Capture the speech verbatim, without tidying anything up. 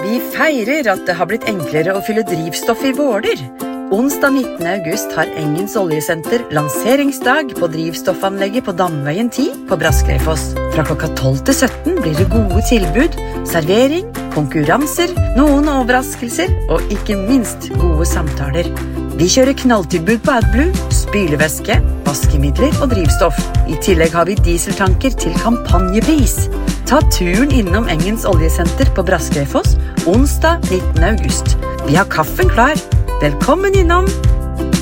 Vi feirer at det har blitt enklere å fylle drivstoff i Våler. Onsdag nittende august har Engens Oljesenter lanseringsdag på drivstoffanlegget på Damveien ti på Braskreifoss. Fra klokka tolv til sytten blir det gode tilbud, servering, konkurranser, noen overraskelser og ikke minst gode samtaler. Vi kjører knalltilbud på AdBlue, spylevæske, vaskemidler og drivstoff. I tillegg har vi dieseltanker til kampanjepris. Ta turen innom Engens Oljesenter på Braskreifoss onsdag nittende august. Vi har kaffen klar. Velkommen innom!